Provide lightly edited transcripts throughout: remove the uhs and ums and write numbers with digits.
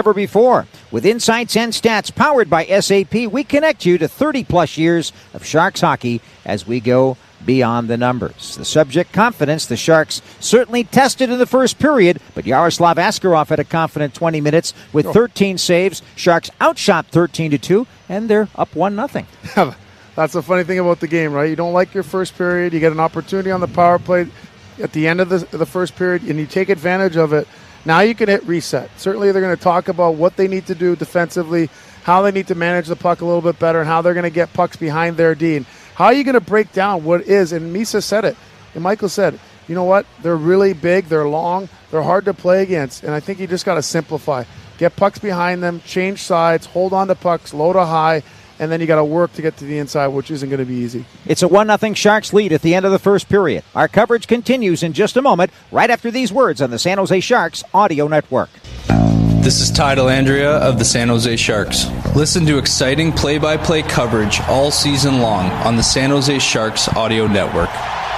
ever before. With insights and stats powered by SAP, we connect you to 30-plus years of Sharks hockey as we go beyond the numbers. The subject, confidence. The Sharks certainly tested in the first period, but Yaroslav Askarov had a confident 20 minutes with 13 saves. Sharks outshot 13-2, and they're up 1-0. That's the funny thing about the game, right? You don't like your first period. You get an opportunity on the power play at the end of the first period, and you take advantage of it. Now you can hit reset. Certainly they're going to talk about what they need to do defensively, how they need to manage the puck a little bit better, and how they're going to get pucks behind their D. And how are you going to break down what is? And Misa said it, and Michael said, you know what? They're really big, they're long, they're hard to play against, and I think you just got to simplify. Get pucks behind them, change sides, hold on to pucks, low to high, and then you got to work to get to the inside, which isn't going to be easy. It's a 1-0 Sharks lead at the end of the first period. Our coverage continues in just a moment, right after these words on the San Jose Sharks Audio Network. This is Ty Delandria of the San Jose Sharks. Listen to exciting play-by-play coverage all season long on the San Jose Sharks Audio Network.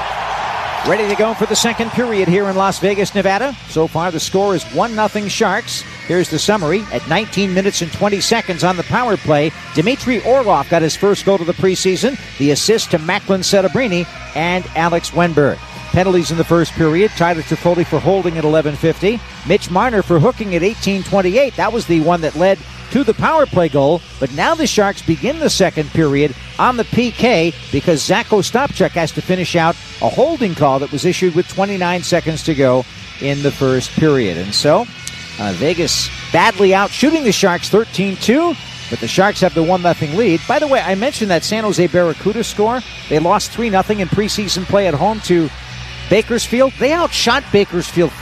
Ready to go for the second period here in Las Vegas, Nevada. So far, the score is 1-0 Sharks. Here's the summary. At 19 minutes and 20 seconds on the power play, Dmitry Orlov got his first goal of the preseason. The assist to Macklin Setebrini and Alex Wenberg. Penalties in the first period. Tyler Toffoli for holding at 11:50. Mitch Marner for hooking at 18:28. That was the one that led to the power play goal. But now the Sharks begin the second period on the PK because Zach Ostapchuk has to finish out a holding call that was issued with 29 seconds to go in the first period. And so Vegas badly out shooting the Sharks 13-2. But the Sharks have the 1-0 lead. By the way, I mentioned that San Jose Barracuda score. They lost 3-0 in preseason play at home to Bakersfield. They outshot Bakersfield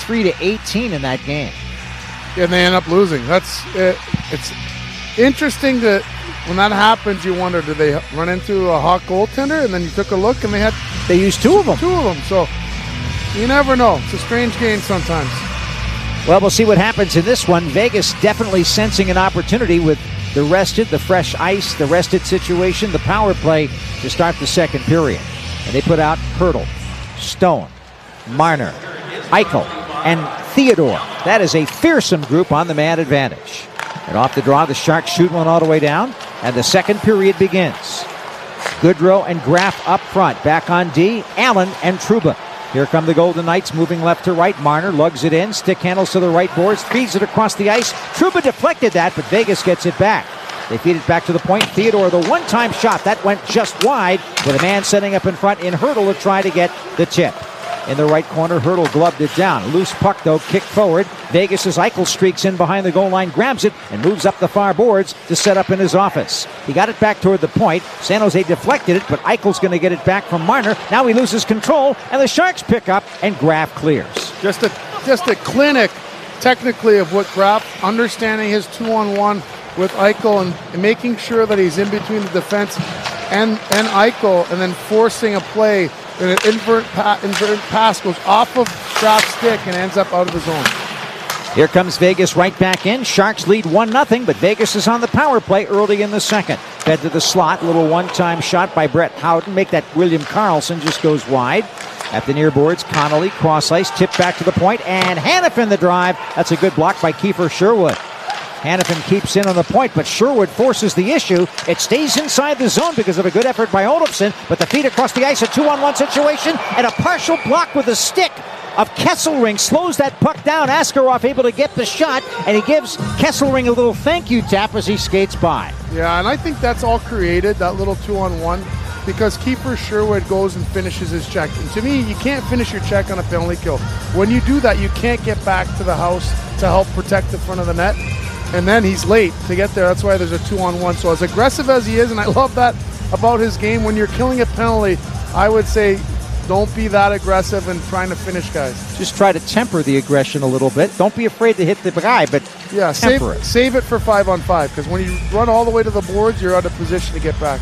43-18 in that game. And they end up losing. It's interesting that when that happens, you wonder, did they run into a hot goaltender? And then you took a look, and they used two of them. So you never know. It's a strange game sometimes. Well, we'll see what happens in this one. Vegas definitely sensing an opportunity with the rested, the fresh ice, the rested situation, the power play to start the second period. And they put out Hertl, Stone, Marner, Eichel, and Theodore. That is a fearsome group on the man advantage. And off the draw, the Sharks shoot one all the way down, and the second period begins. Goodrow and Graf up front. Back on D, Allen and Trouba. Here come the Golden Knights moving left to right. Marner lugs it in, stick handles to the right boards, feeds it across the ice. Trouba deflected that, but Vegas gets it back. They feed it back to the point. Theodore, the one-time shot, that went just wide with a man setting up in front in Hertl to try to get the tip. In the right corner, Hertl gloved it down. Loose puck, though, kicked forward. Vegas' Eichel streaks in behind the goal line, grabs it, and moves up the far boards to set up in his office. He got it back toward the point. San Jose deflected it, but Eichel's going to get it back from Marner. Now he loses control, and the Sharks pick up, and Graf clears. Just a clinic, technically, of what Graf, understanding his 2-on-1 with Eichel and making sure that he's in between the defense and Eichel, and then forcing a play. And an invert pass goes off of Graf's stick and ends up out of the zone. Here comes Vegas right back in. Sharks lead 1-0, but Vegas is on the power play early in the second. Fed to the slot, little one-time shot by Brett Howden. Make that William Karlsson, just goes wide. At the near boards, Connolly, cross ice, tipped back to the point, and Hanifin the drive. That's a good block by Kiefer Sherwood. Hanifin keeps in on the point, but Sherwood forces the issue. It stays inside the zone because of a good effort by Olofsson, but the feed across the ice, a 2-on-1 situation, and a partial block with a stick of Kesselring slows that puck down. Askarov able to get the shot, and he gives Kesselring a little thank you tap as he skates by. Yeah, and I think that's all created, that little 2-on-1, because Kiefer Sherwood goes and finishes his check. And to me, you can't finish your check on a penalty kill. When you do that, you can't get back to the house to help protect the front of the net. And then he's late to get there. That's why there's a 2-on-1. So as aggressive as he is, and I love that about his game, when you're killing a penalty, I would say don't be that aggressive and trying to finish guys. Just try to temper the aggression a little bit. Don't be afraid to hit the guy, but yeah, temper it. Save it for 5-on-5, because when you run all the way to the boards, you're out of position to get back.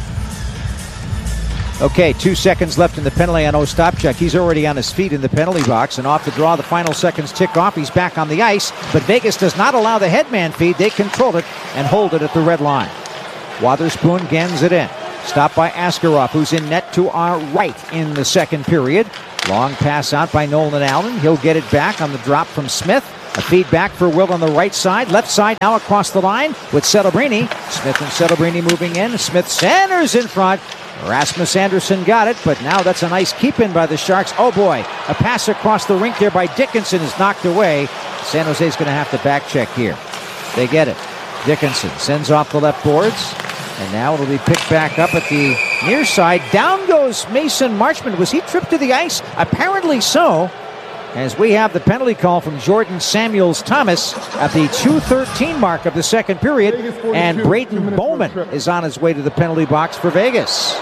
Okay, 2 seconds left in the penalty on Ostapchuk. He's already on his feet in the penalty box, and off the draw, the final seconds tick off. He's back on the ice, but Vegas does not allow the headman feed. They control it and hold it at the red line. Wotherspoon gens it in. Stopped by Askarov, who's in net to our right in the second period. Long pass out by Nolan Allen. He'll get it back on the drop from Smith. A feedback for Will on the right side. Left side now across the line with Celebrini. Smith and Celebrini moving in. Smith centers in front. Rasmus Anderson got it, but now that's a nice keep-in by the Sharks. Oh boy, a pass across the rink there by Dickinson is knocked away. San Jose's going to have to back check here. They get it. Dickinson sends off the left boards, and now it'll be picked back up at the near side. Down goes Mason Marchment. Was he tripped to the ice? Apparently so, as we have the penalty call from Jordan Samuels-Thomas at the 2:13 mark of the second period, and Braden Bowman is on his way to the penalty box for Vegas.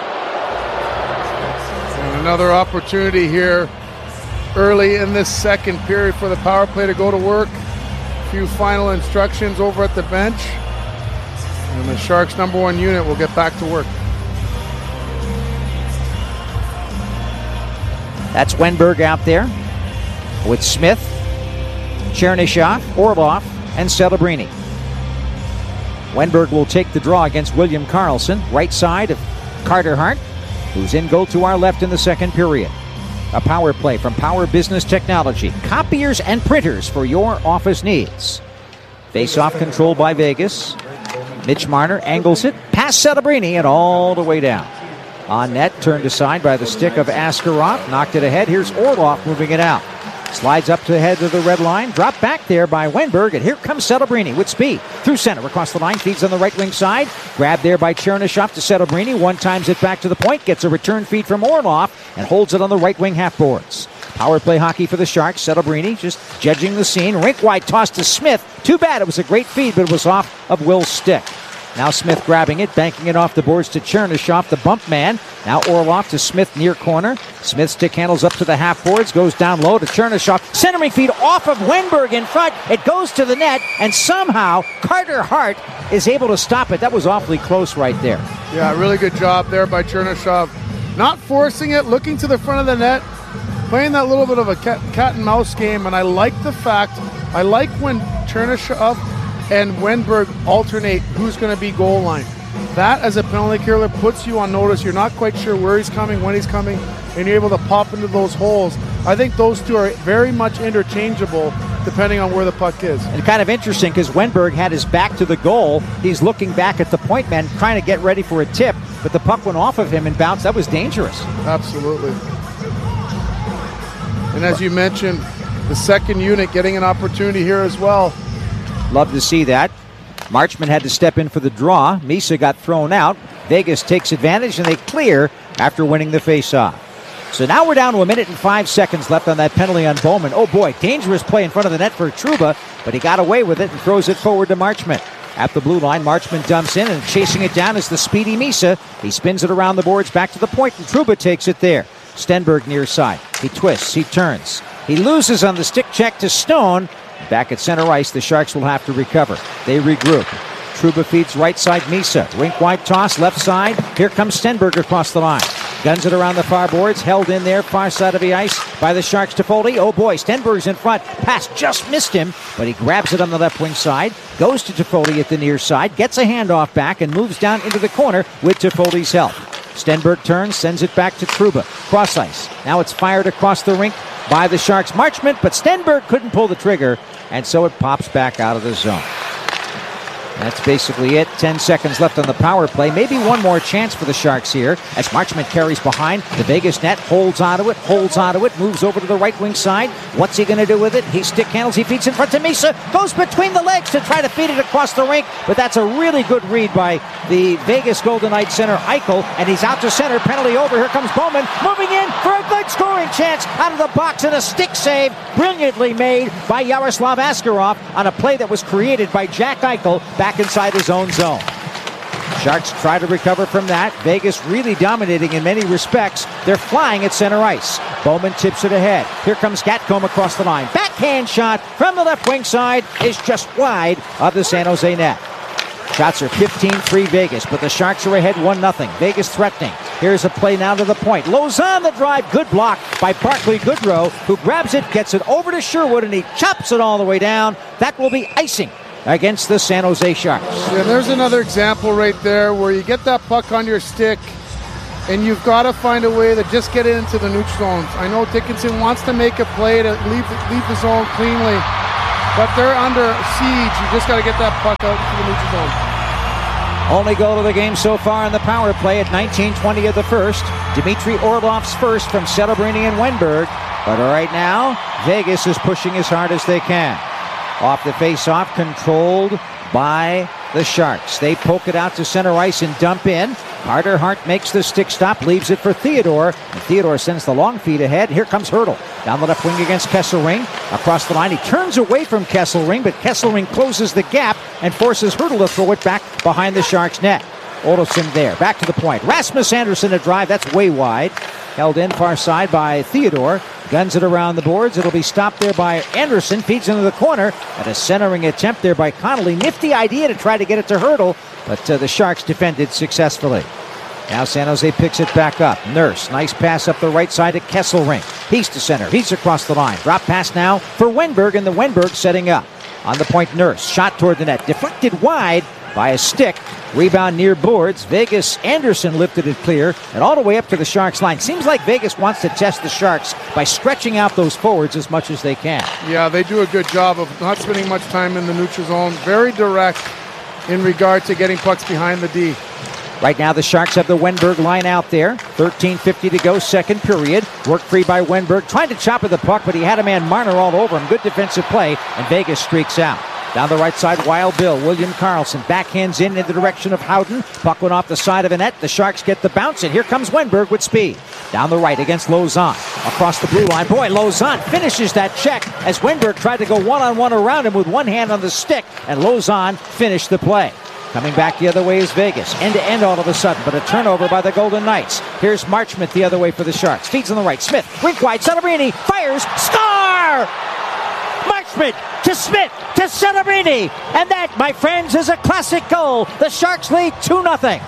And another opportunity here early in this second period for the power play to go to work. A few final instructions over at the bench, and the Sharks' number one unit will get back to work. That's Wenberg out there with Smith, Chernyshov, Orlov, and Celebrini. Wenberg will take the draw against William Karlsson. Right side of Carter Hart, who's in goal to our left in the second period. A power play from Power Business Technology. Copiers and printers for your office needs. Face-off control by Vegas. Mitch Marner angles it past Celebrini and all the way down. On net, turned aside by the stick of Askarov. Knocked it ahead. Here's Orlov moving it out. Slides up to the head of the red line. Dropped back there by Wenberg. And here comes Celebrini with speed. Through center, across the line. Feeds on the right wing side. Grabbed there by Chernyshov to Celebrini. One times it back to the point. Gets a return feed from Orlov. And holds it on the right wing half boards. Power play hockey for the Sharks. Celebrini just judging the scene. Rink wide toss to Smith. Too bad. It was a great feed, but it was off of Will's stick. Now Smith grabbing it, banking it off the boards to Chernyshov, the bump man. Now Orlov to Smith near corner. Smith stick handles up to the half boards, goes down low to Chernyshov. Centering feed off of Wenberg in front. It goes to the net, and somehow Carter Hart is able to stop it. That was awfully close right there. Yeah, really good job there by Chernyshov. Not forcing it, looking to the front of the net, playing that little bit of a cat and mouse game, and I like the fact, I like when Chernyshov and Wenberg alternate who's going to be goal line. That, as a penalty killer, puts you on notice. You're not quite sure where he's coming, when he's coming, and you're able to pop into those holes. I think those two are very much interchangeable depending on where the puck is. And kind of interesting because Wenberg had his back to the goal. He's looking back at the point man, trying to get ready for a tip, but the puck went off of him and bounced. That was dangerous. Absolutely. And as you mentioned, the second unit getting an opportunity here as well. Love to see that. Marchment had to step in for the draw. Misa got thrown out. Vegas takes advantage, and they clear after winning the faceoff. So now we're down to 1 minute and 5 seconds left on that penalty on Bowman. Oh boy, dangerous play in front of the net for Trouba, but he got away with it and throws it forward to Marchment. At the blue line, Marchment dumps in, and chasing it down is the speedy Misa. He spins it around the boards back to the point, and Trouba takes it there. Stenberg near side. He twists, he turns. He loses on the stick check to Stone. Back at center ice, the Sharks will have to recover. They regroup. Trouba feeds right side Misa. Rink wide toss, left side. Here comes Stenberg across the line. Guns it around the far boards. Held in there, far side of the ice by the Sharks to Foley. Oh boy, Stenberg's in front. Pass just missed him, but he grabs it on the left wing side. Goes to Toffoli at the near side. Gets a handoff back and moves down into the corner with Toffoli's help. Stenberg turns, sends it back to Trouba. Cross ice. Now it's fired across the rink by the Sharks' Marchment, but Stenberg couldn't pull the trigger, and so it pops back out of the zone. That's basically it. 10 seconds left on the power play. Maybe one more chance for the Sharks here as Marchment carries behind the Vegas net, holds onto it, moves over to the right wing side. What's he going to do with it? He stick handles, he feeds in front to Misa, goes between the legs to try to feed it across the rink, but that's a really good read by the Vegas Golden Knights center Eichel, and he's out to center, penalty over. Here comes Bowman, moving in for a good scoring chance out of the box, and a stick save brilliantly made by Yaroslav Askarov on a play that was created by Jack Eichel back inside his own zone. Sharks try to recover from that. Vegas really dominating in many respects. They're flying at center ice. Bowman tips it ahead. Here comes Gatcomb across the line. Backhand shot from the left wing side is just wide of the San Jose net. Shots are 15-3 Vegas, but the Sharks are ahead 1-0. Vegas threatening. Here's a play now to the point. Lauzon the drive. Good block by Barclay Goodrow, who grabs it, gets it over to Sherwood, and he chops it all the way down. That will be icing against the San Jose Sharks. Yeah, there's another example right there where you get that puck on your stick and you've got to find a way to just get it into the neutral zone. I know Dickinson wants to make a play to leave the zone cleanly, but they're under siege. You just got to get that puck out to the neutral zone. Only goal of the game so far in the power play at 19:20 of the first. Dmitry Orlov's first from Celebrini and Wenberg. But right now, Vegas is pushing as hard as they can. Off the face-off, controlled by the Sharks. They poke it out to center ice and dump in. Carter Hart makes the stick stop, leaves it for Theodore. And Theodore sends the long feed ahead. Here comes Hertl. Down the left wing against Kesselring. Across the line, he turns away from Kesselring, but Kesselring closes the gap and forces Hertl to throw it back behind the Sharks' net. Olofsson there, back to the point. Rasmus Andersson a drive, that's way wide. Held in far side by Theodore. Guns it around the boards. It'll be stopped there by Andersson. Feeds into the corner. And a centering attempt there by Connolly. Nifty idea to try to get it to Hertl, but the Sharks defended successfully. Now San Jose picks it back up. Nurse, nice pass up the right side to Kesselring. He's to center. He's across the line. Drop pass now for Wenberg, and the Wenberg setting up. On the point, Nurse. Shot toward the net. Deflected wide by a stick. Rebound near boards. Vegas Anderson lifted it clear and all the way up to the Sharks line. Seems like Vegas wants to test the Sharks by stretching out those forwards as much as they can. Yeah, they do a good job of not spending much time in the neutral zone. Very direct in regard to getting pucks behind the D. Right now the Sharks have the Wenberg line out there. 13:50 to go, second period. Work free by Wenberg. Tried to chop at the puck, but he had a man Marner all over him. Good defensive play, and Vegas streaks out. Down the right side, Wild Bill. William Karlsson backhands in the direction of Howden. Puck went off the side of the net. The Sharks get the bounce, and here comes Wenberg with speed. Down the right against Lauzon. Across the blue line. Boy, Lauzon finishes that check as Wenberg tried to go one-on-one around him with one hand on the stick, and Lauzon finished the play. Coming back the other way is Vegas. End-to-end all of a sudden, but a turnover by the Golden Knights. Here's Marchment the other way for the Sharks. Feeds on the right. Smith, rink wide. Celebrini fires. Score! Marchment to Smith to Celebrini. And that, my friends, is a classic goal. The Sharks lead 2-0.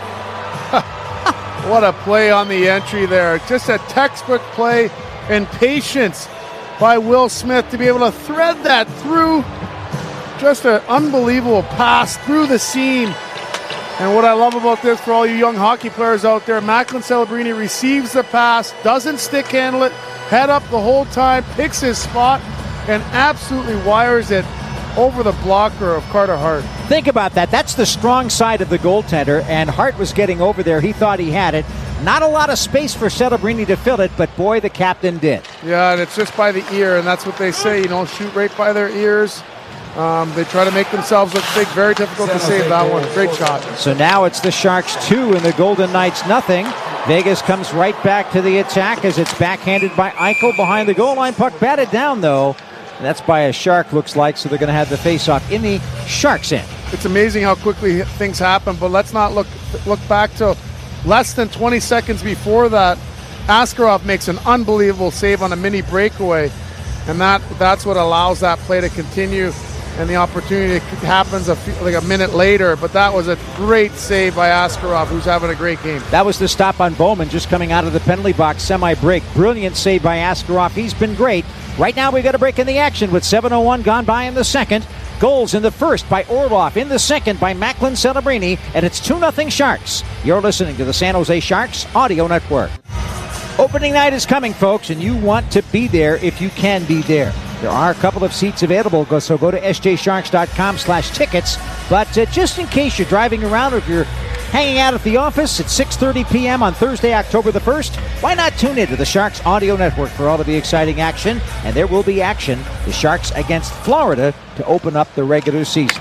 What a play on the entry there. Just a textbook play and patience by Will Smith to be able to thread that through. Just an unbelievable pass through the seam. And what I love about this for all you young hockey players out there, Macklin Celebrini receives the pass, doesn't stick handle it, head up the whole time, picks his spot, and absolutely wires it over the blocker of Carter Hart. Think about that. That's the strong side of the goaltender, and Hart was getting over there. He thought he had it. Not a lot of space for Celebrini to fill it, but boy, the captain did. Yeah, and it's just by the ear, and that's what they say, shoot right by their ears. They try to make themselves look big. Very difficult to save that one. Great shot. So now it's the Sharks 2 and the Golden Knights nothing. Vegas comes right back to the attack as it's backhanded by Eichel behind the goal line. Puck batted down, though. And that's by a Shark, looks like, so they're going to have the face-off in the Sharks' end. It's amazing how quickly things happen, but let's not look back to less than 20 seconds before that. Askarov makes an unbelievable save on a mini breakaway, and that's what allows that play to continue. And the opportunity happens a minute later, but that was a great save by Askarov, who's having a great game. That was the stop on Bowman, just coming out of the penalty box, semi-break. Brilliant save by Askarov. He's been great. Right now we've got a break in the action with 7:01 gone by in the second. Goals in the first by Orlov, in the second by Macklin Celebrini, and it's 2-0 Sharks. You're listening to the San Jose Sharks Audio Network. Opening night is coming, folks, and you want to be there if you can be there. There are a couple of seats available, so go to sjsharks.com/tickets. But just in case you're driving around or if you're hanging out at the office at 6:30 p.m. on Thursday, October the 1st, why not tune into the Sharks Audio Network for all of the exciting action? And there will be action. The Sharks against Florida to open up the regular season.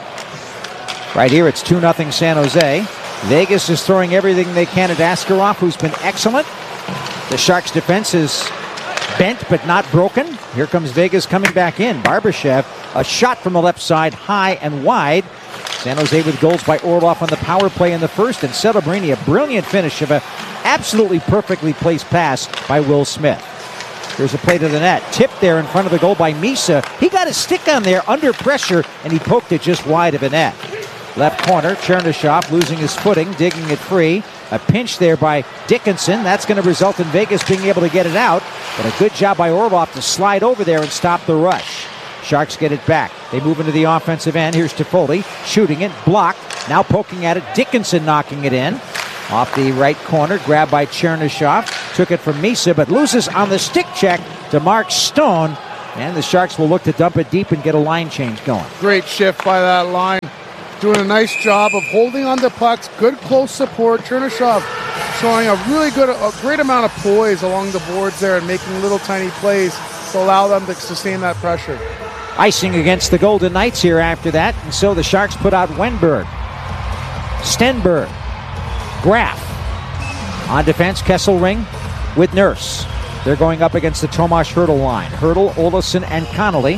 Right here, it's 2-0 San Jose. Vegas is throwing everything they can at Askarov, who's been excellent. The Sharks' defense is bent but not broken. Here comes Vegas coming back in. Barbashev, a shot from the left side, high and wide. San Jose with goals by Orlov on the power play in the first, and Celebrini, a brilliant finish of an absolutely perfectly placed pass by Will Smith. Here's a play to the net. Tipped there in front of the goal by Misa. He got his stick on there under pressure, and he poked it just wide of a net. Left corner, Chernyshov losing his footing, digging it free. A pinch there by Dickinson. That's going to result in Vegas being able to get it out. But a good job by Orlov to slide over there and stop the rush. Sharks get it back. They move into the offensive end. Here's Toffoli shooting it, blocked. Now poking at it. Dickinson knocking it in. Off the right corner, grabbed by Chernyshov. Took it from Misa, but loses on the stick check to Mark Stone. And the Sharks will look to dump it deep and get a line change going. Great shift by that line. Doing a nice job of holding on to pucks. Good close support. Chernyshov showing a great amount of poise along the boards there and making little tiny plays to allow them to sustain that pressure. Icing against the Golden Knights here after that. And so the Sharks put out Wenberg, Stenberg, Graf. On defense, Kesselring with Nurse. They're going up against the Tomas Hertl line. Hertl, Olofsson, and Connolly.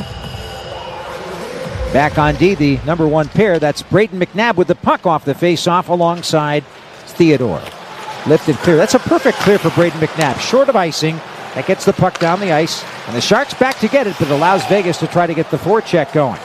Back on D, the number one pair. That's Brayden McNabb with the puck off the face-off alongside Theodore. Lifted clear. That's a perfect clear for Brayden McNabb. Short of icing. That gets the puck down the ice. And the Sharks back to get it, but allows Vegas to try to get the forecheck going.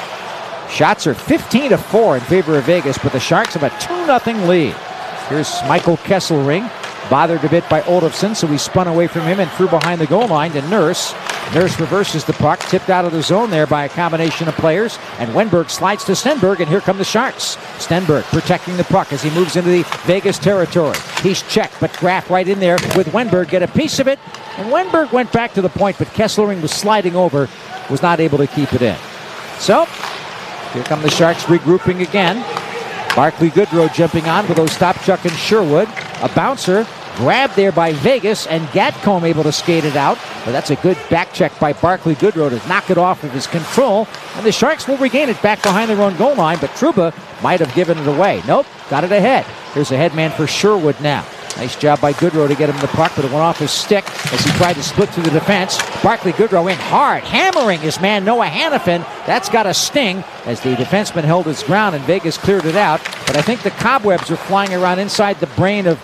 Shots are 15-4 in favor of Vegas, but the Sharks have a 2-0 lead. Here's Michael Kesselring. Bothered a bit by Olofsson, so he spun away from him and threw behind the goal line to Nurse. Nurse reverses the puck, tipped out of the zone there by a combination of players, and Wenberg slides to Stenberg, and here come the Sharks. Stenberg protecting the puck as he moves into the Vegas territory. He's checked, but Graf right in there with Wenberg, get a piece of it, and Wenberg went back to the point, but Kesselring was sliding over, was not able to keep it in. So, here come the Sharks regrouping again. Barclay Goodrow jumping on with Ostapchuk and Sherwood. A bouncer. Grabbed there by Vegas, and Gatcomb able to skate it out. But that's a good back check by Barclay Goodrow to knock it off of his control. And the Sharks will regain it back behind their own goal line, but Trouba might have given it away. Nope, got it ahead. Here's a headman for Sherwood now. Nice job by Goodrow to get him the puck, but it went off his stick as he tried to split through the defense. Barclay Goodrow in hard, hammering his man Noah Hanifin. That's got a sting as the defenseman held his ground and Vegas cleared it out. But I think the cobwebs are flying around inside the brain of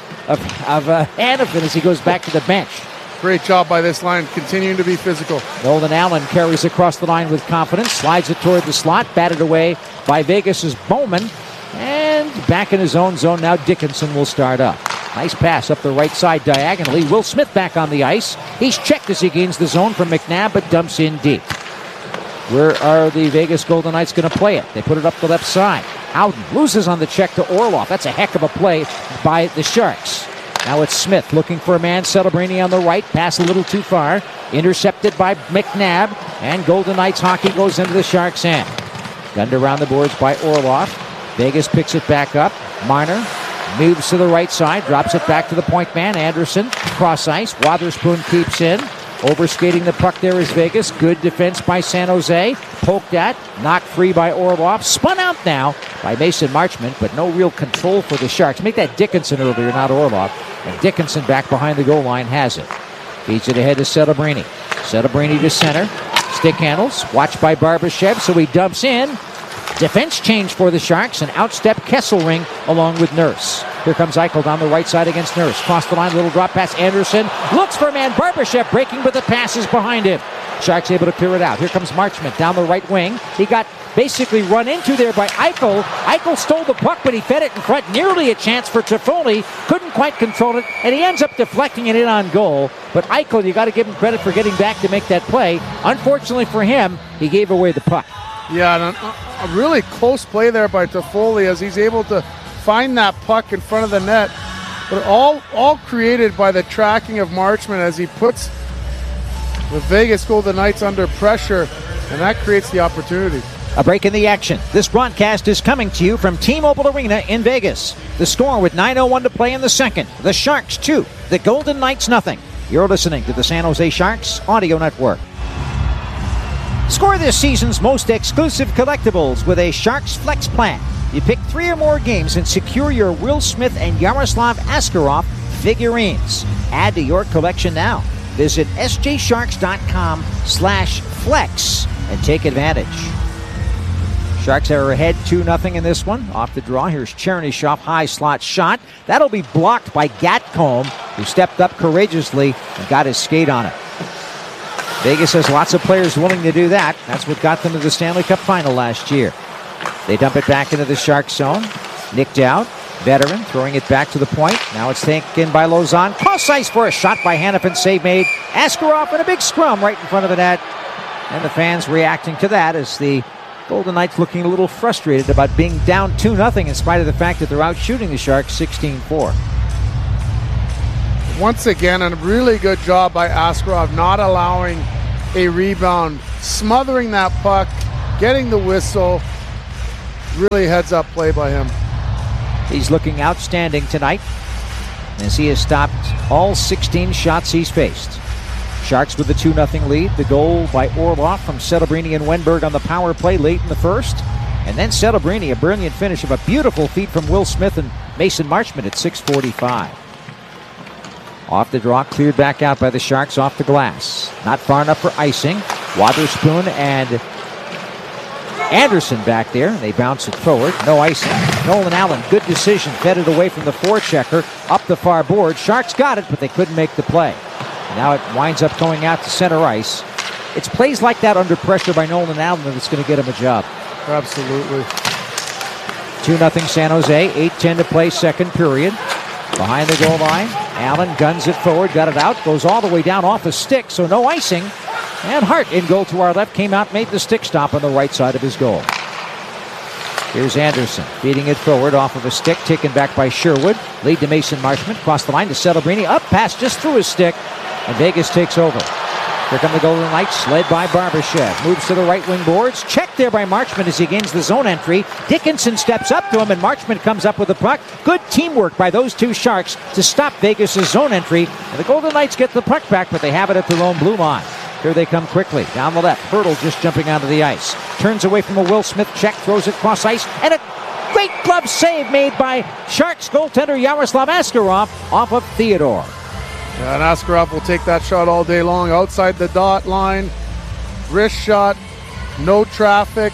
Hanifin as he goes back to the bench. Great job by this line, continuing to be physical. Nolan Allen carries across the line with confidence, slides it toward the slot, batted away by Vegas's Bowman. And back in his own zone now, Dickinson will start up. Nice pass up the right side diagonally. Will Smith back on the ice. He's checked as he gains the zone from McNabb, but dumps in deep. Where are the Vegas Golden Knights going to play it? They put it up the left side. Howden loses on the check to Orlov. That's a heck of a play by the Sharks. Now it's Smith looking for a man. Celebrini on the right. Pass a little too far. Intercepted by McNabb. And Golden Knights hockey goes into the Sharks' end. Gunned around the boards by Orlov. Vegas picks it back up. Marner moves to the right side. Drops it back to the point man. Anderson. Cross ice. Wotherspoon keeps in. Overskating the puck there is Vegas. Good defense by San Jose. Poked at. Knocked free by Orlov. Spun out now by Mason Marchment, but no real control for the Sharks. Make that Dickinson earlier, not Orlov. And Dickinson back behind the goal line has it. Feeds it ahead to Celebrini. Celebrini to center. Stick handles. Watched by Barbashev, so he dumps in. Defense change for the Sharks, and outstep Kesselring along with Nurse. Here comes Eichel down the right side against Nurse. Cross the line, little drop pass. Anderson looks for a man. Barbashev breaking, but the pass is behind him. Sharks able to clear it out. Here comes Marchment down the right wing. He got basically run into there by Eichel. Eichel stole the puck, but he fed it in front. Nearly a chance for Toffoli. Couldn't quite control it, and he ends up deflecting it in on goal. But Eichel, you got to give him credit for getting back to make that play. Unfortunately for him, he gave away the puck. Yeah, a really close play there by Toffoli as he's able to find that puck in front of the net. But all created by the tracking of Marchment as he puts the Vegas Golden Knights under pressure, and that creates the opportunity. A break in the action. This broadcast is coming to you from T-Mobile Arena in Vegas. The score with 9:01 to play in the second. The Sharks 2, the Golden Knights nothing. You're listening to the San Jose Sharks Audio Network. Score this season's most exclusive collectibles with a Sharks Flex plan. You pick 3 or more games and secure your Will Smith and Yaroslav Askarov figurines. Add to your collection now. Visit sjsharks.com/flex and take advantage. Sharks are ahead 2-0 in this one. Off the draw, here's Chernyshov, high slot shot. That'll be blocked by Gatcomb, who stepped up courageously and got his skate on it. Vegas has lots of players willing to do that. That's what got them to the Stanley Cup final last year. They dump it back into the Sharks zone. Nicked out. Veteran throwing it back to the point. Now it's taken by Lauzon. Cross ice for a shot by Hanifin. Save made. Askarov in a big scrum right in front of the net. And the fans reacting to that as the Golden Knights looking a little frustrated about being down 2-0 in spite of the fact that they're out shooting the Sharks 16-4. Once again, a really good job by Askarov not allowing a rebound, smothering that puck, getting the whistle. Really heads-up play by him. He's looking outstanding tonight as he has stopped all 16 shots he's faced. Sharks with the 2-0 lead. The goal by Orlov from Celebrini and Wenberg on the power play late in the first. And then Celebrini, a brilliant finish of a beautiful feed from Will Smith and Mason Marchment at 6:45. Off the draw, cleared back out by the Sharks off the glass. Not far enough for icing. Wotherspoon and Anderson back there. They bounce it forward. No icing. Nolan Allen, good decision. Fed it away from the forechecker up the far board. Sharks got it, but they couldn't make the play. Now it winds up going out to center ice. It's plays like that under pressure by Nolan Allen that's going to get him a job. Absolutely. 2-0 San Jose. 8:10 to play, second period. Behind the goal line. Allen guns it forward, got it out, goes all the way down off the stick, so no icing. And Hart in goal to our left, came out, made the stick stop on the right side of his goal. Here's Anderson feeding it forward off of a stick, taken back by Sherwood. Lead to Mason Marchment, across the line to Celebrini, up pass just through his stick, and Vegas takes over. Here come the Golden Knights, led by Barbashev. Moves to the right wing boards. Checked there by Marchment as he gains the zone entry. Dickinson steps up to him, and Marchment comes up with the puck. Good teamwork by those two Sharks to stop Vegas' zone entry. And the Golden Knights get the puck back, but they have it at their own blue line. Here they come quickly. Down the left. Hurdle just jumping onto the ice. Turns away from a Will Smith check. Throws it cross ice. And a great glove save made by Sharks goaltender Yaroslav Askarov off of Theodore. Yeah, and Askarov will take that shot all day long. Outside the dot line. Wrist shot. No traffic.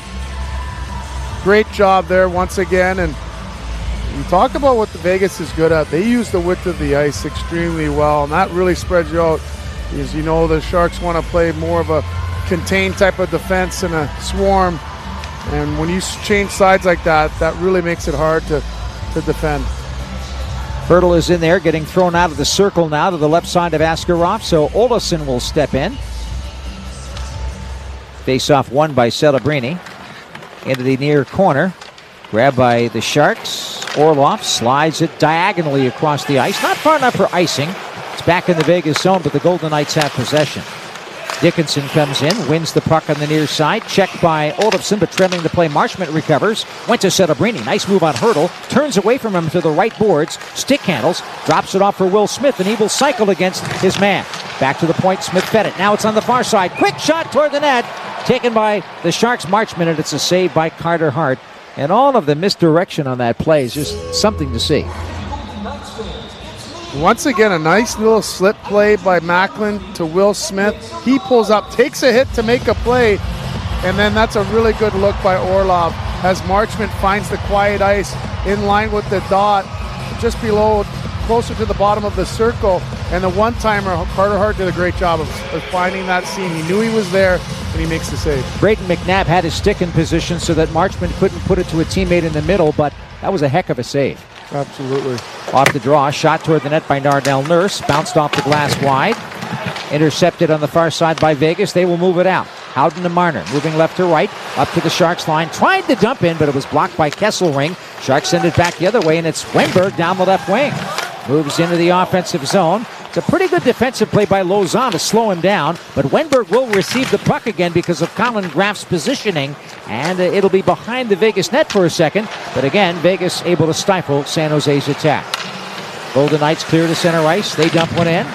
Great job there once again. And you talk about what the Vegas is good at. They use the width of the ice extremely well. And that really spreads you out. As you know, the Sharks want to play more of a contained type of defense and a swarm. And when you change sides like that, that really makes it hard to defend. Hurdle is in there, getting thrown out of the circle now to the left side of Askarov, so Olofsson will step in. Face-off won by Celebrini. Into the near corner. Grabbed by the Sharks. Orlov slides it diagonally across the ice. Not far enough for icing. It's back in the Vegas zone, but the Golden Knights have possession. Dickinson comes in, wins the puck on the near side. Checked by Olofsson, but trailing the play. Marchment recovers. Went to Celebrini. Nice move on Hurdle. Turns away from him to the right boards. Stick handles. Drops it off for Will Smith, and he will cycle against his man. Back to the point. Smith fed it. Now it's on the far side. Quick shot toward the net. Taken by the Sharks' Marchment, and it's a save by Carter Hart. And all of the misdirection on that play is just something to see. Once again, a nice little slip play by Macklin to Will Smith. He pulls up, takes a hit to make a play, and then that's a really good look by Orlov as Marchment finds the quiet ice in line with the dot, just below, closer to the bottom of the circle. And the one-timer, Carter Hart did a great job of finding that seam. He knew he was there, and he makes the save. Brayden McNabb had his stick in position so that Marchment couldn't put it to a teammate in the middle, but that was a heck of a save. Absolutely. Off the draw, shot toward the net by Darnell Nurse. Bounced off the glass wide. Intercepted on the far side by Vegas. They will move it out. Howden to Marner, moving left to right, up to the Sharks line. Tried to dump in, but it was blocked by Kesselring. Sharks send it back the other way, and it's Wenberg down the left wing. Moves into the offensive zone. It's a pretty good defensive play by Lauzon to slow him down, but Wenberg will receive the puck again because of Colin Graff's positioning, and it'll be behind the Vegas net for a second, but again, Vegas able to stifle San Jose's attack. Golden Knights clear to center ice. They dump one in.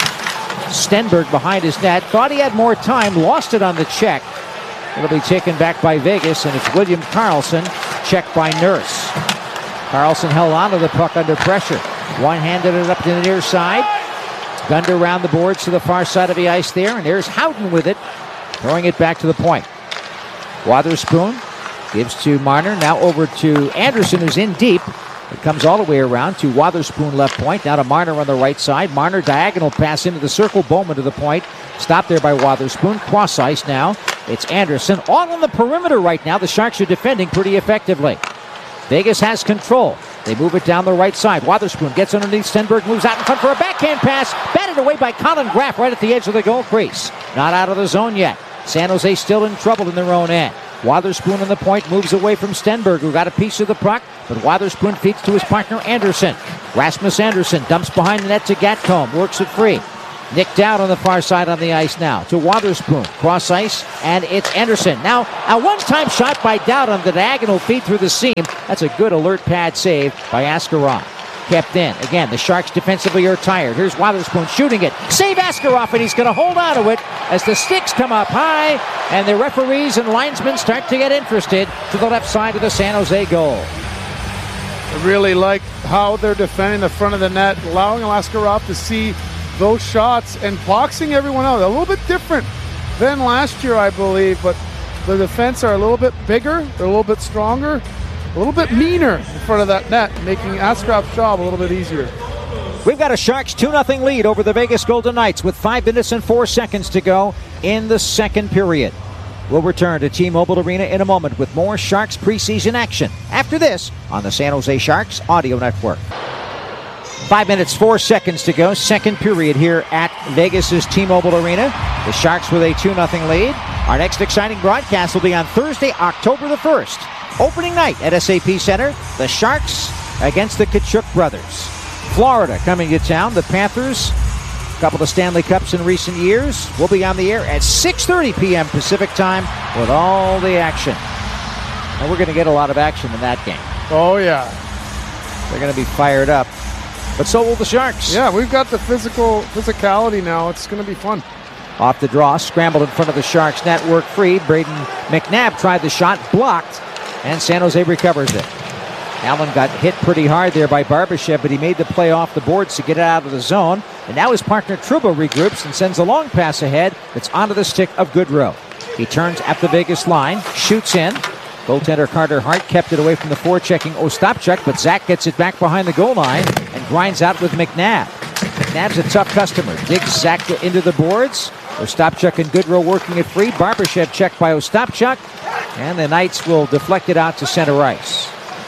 Stenberg behind his net. Thought he had more time. Lost it on the check. It'll be taken back by Vegas, and it's William Karlsson, checked by Nurse. Karlsson held onto the puck under pressure. One-handed it up to the near side. Gunned around the boards to the far side of the ice there, and there's Howden with it, throwing it back to the point. Wotherspoon gives to Marner, now over to Anderson, who's in deep. It comes all the way around to Wotherspoon left point, now to Marner on the right side. Marner diagonal pass into the circle, Bowman to the point. Stopped there by Wotherspoon. Cross ice now. It's Anderson. All on the perimeter right now. The Sharks are defending pretty effectively. Vegas has control. They move it down the right side. Wotherspoon gets underneath. Stenberg moves out in front for a backhand pass. Batted away by Colin Graff right at the edge of the goal crease. Not out of the zone yet. San Jose still in trouble in their own end. Wotherspoon on the point moves away from Stenberg, who got a piece of the puck, but Wotherspoon feeds to his partner Anderson. Rasmus Anderson dumps behind the net to Gatcomb. Works it free. Nicked out on the far side on the ice now to Wotherspoon. Cross ice, and it's Anderson. Now, a one-time shot by Dowd on the diagonal feed through the seam. That's a good alert pad save by Askarov. Kept in. Again, the Sharks defensively are tired. Here's Wotherspoon shooting it. Save Askarov, and he's going to hold on to it as the sticks come up high, and the referees and linesmen start to get interested to the left side of the San Jose goal. I really like how they're defending the front of the net, allowing Askarov to see those shots and boxing everyone out. A little bit different than last year, I believe, but the defense are a little bit bigger, they're a little bit stronger, a little bit meaner in front of that net, making Askarov's job a little bit easier. We've got a Sharks 2-0 lead over the Vegas Golden Knights with 5 minutes and 4 seconds to go in the second period. We'll return to T-Mobile Arena in a moment with more Sharks preseason action after this on the San Jose Sharks Audio Network. 5 minutes, 4 seconds to go. Second period here at Vegas's T-Mobile Arena. The Sharks with a 2-0 lead. Our next exciting broadcast will be on Thursday, October the 1st. Opening night at SAP Center. The Sharks against the Tkachuk brothers. Florida coming to town. The Panthers, a couple of Stanley Cups in recent years. We'll be on the air at 6:30 p.m. Pacific time with all the action. And we're going to get a lot of action in that game. Oh, yeah. They're going to be fired up. But so will the Sharks. Yeah, we've got the physicality now. It's going to be fun. Off the draw, scrambled in front of the Sharks net, work free. Braden McNabb tried the shot, blocked, and San Jose recovers it. Allen got hit pretty hard there by Barbashev, but he made the play off the boards to get it out of the zone. And now his partner Trouba regroups and sends a long pass ahead that's onto the stick of Goodrow. He turns at the Vegas line, shoots in. Goaltender Carter Hart kept it away from the forechecking Ostapchuk, but Zach gets it back behind the goal line and grinds out with McNabb. McNabb's a tough customer. Digs Zach into the boards. Ostapchuk and Goodrow working it free. Barbashev checked by Ostapchuk, and the Knights will deflect it out to center ice.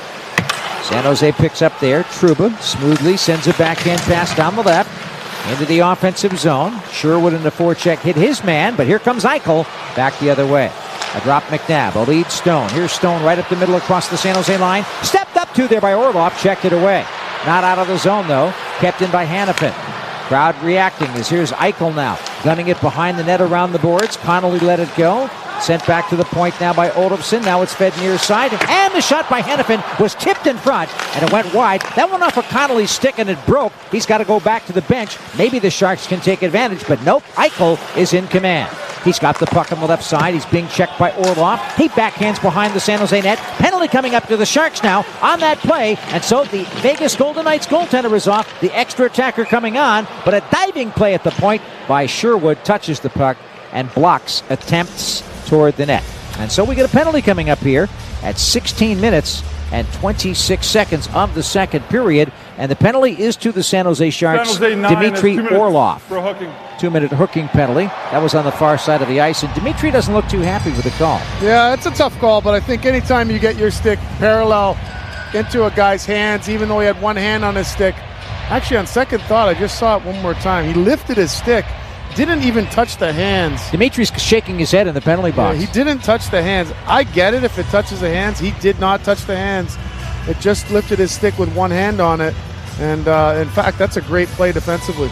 San Jose picks up there. Trouba smoothly sends a backhand pass down the left into the offensive zone. Sherwood in the forecheck hit his man, but here comes Eichel back the other way. A drop McNabb, a lead Stone. Here's Stone right up the middle across the San Jose line. Stepped up to there by Orlov, checked it away. Not out of the zone, though. Kept in by Hanifin. Crowd reacting as here's Eichel now. Gunning it behind the net around the boards. Connolly let it go. Sent back to the point now by Olofsson. Now it's fed near side. And the shot by Hanifin was tipped in front, and it went wide. That went off of Connolly's stick, and it broke. He's got to go back to the bench. Maybe the Sharks can take advantage, but nope. Eichel is in command. He's got the puck on the left side. He's being checked by Orlov. He backhands behind the San Jose net. Penalty coming up to the Sharks now on that play. And so the Vegas Golden Knights goaltender is off. The extra attacker coming on. But a diving play at the point by Sherwood touches the puck and blocks attempts toward the net. And so we get a penalty coming up here at 16 minutes and 26 seconds of the second period. And the penalty is to the San Jose Sharks, Dmitry Orlov. 2-minute hooking penalty. That was on the far side of the ice, and Dmitry doesn't look too happy with the call. Yeah, it's a tough call, but I think anytime you get your stick parallel into a guy's hands, even though he had one hand on his stick, actually on second thought, I just saw it one more time. He lifted his stick, didn't even touch the hands. Dimitri's shaking his head in the penalty box. Yeah, he didn't touch the hands. I get it if it touches the hands. He did not touch the hands. It just lifted his stick with one hand on it. And, in fact, that's a great play defensively.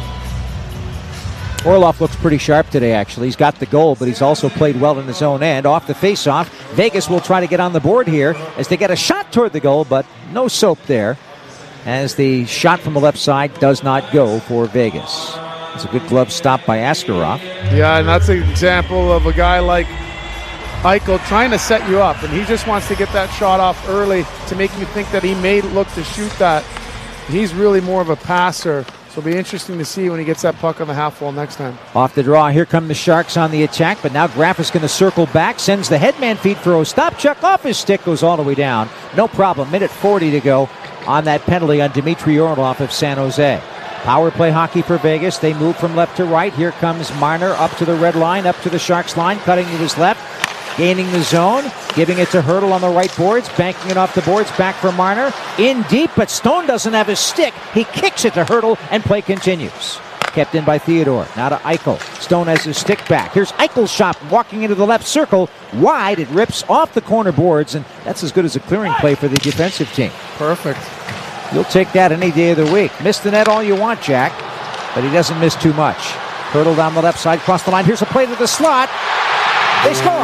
Orlov looks pretty sharp today, actually. He's got the goal, but he's also played well in his own end. Off the faceoff, Vegas will try to get on the board here as they get a shot toward the goal, but no soap there, as the shot from the left side does not go for Vegas. It's a good glove stop by Askarov. Yeah, and that's an example of a guy like Eichel trying to set you up, and he just wants to get that shot off early to make you think that he may look to shoot that. He's really more of a passer. So it'll be interesting to see when he gets that puck on the half wall next time. Off the draw, here come the Sharks on the attack, but now Graf is going to circle back, sends the headman feed for Ostapchuk, off his stick, goes all the way down. No problem, minute 40 to go on that penalty on Dmitry Orlov of San Jose. Power play hockey for Vegas. They move from left to right. Here comes Marner up to the red line, up to the Sharks line, cutting to his left. Gaining the zone, giving it to Hurdle on the right boards, banking it off the boards, back for Marner. In deep, but Stone doesn't have his stick. He kicks it to Hurdle, and play continues. Kept in by Theodore. Now to Eichel. Stone has his stick back. Here's Eichel's shot, walking into the left circle. Wide, it rips off the corner boards, and that's as good as a clearing play for the defensive team. Perfect. You'll take that any day of the week. Miss the net all you want, Jack, but he doesn't miss too much. Hurdle down the left side, cross the line. Here's a play to the slot. They score.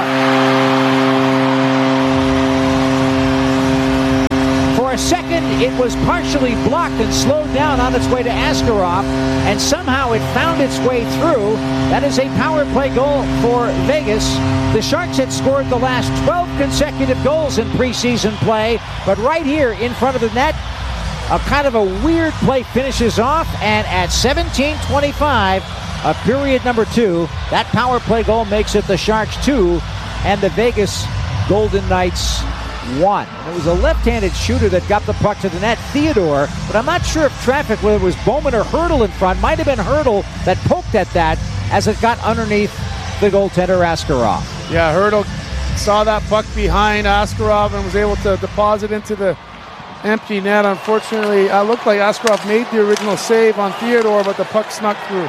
For a second, it was partially blocked and slowed down on its way to Askarov, and somehow it found its way through. That is a power play goal for Vegas. The Sharks had scored the last 12 consecutive goals in preseason play, but right here in front of the net, a kind of a weird play finishes off, and at 17:25 of period number 2, that power play goal makes it the Sharks 2 and the Vegas Golden Knights 1. It was a left-handed shooter that got the puck to the net, Theodore, but I'm not sure if traffic, whether it was Bowman or Hurdle in front. Might have been Hurdle that poked at that as it got underneath the goaltender Askarov. Yeah, Hurdle saw that puck behind Askarov and was able to deposit into the empty net. Unfortunately, it looked like Askarov made the original save on Theodore, but the puck snuck through.